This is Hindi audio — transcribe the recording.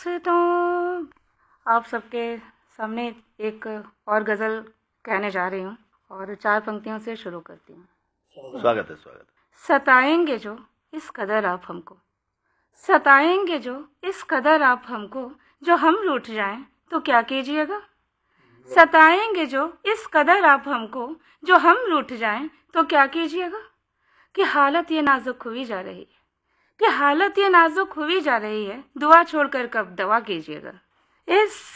तो आप सबके सामने एक और गज़ल कहने जा रही हूँ और 4 पंक्तियों से शुरू करती हूँ। स्वागत है, स्वागत। सताएंगे जो इस कदर आप हमको, सताएंगे जो इस कदर आप हमको, जो हम रूठ जाएं तो क्या कीजिएगा। सताएंगे जो इस कदर आप हमको, जो हम रूठ जाएं तो क्या कीजिएगा। कि हालत ये नाजुक हुई जा रही है, कि हालत ये नाजुक हुई जा रही है, दुआ छोड़कर कब दवा कीजिएगा। इस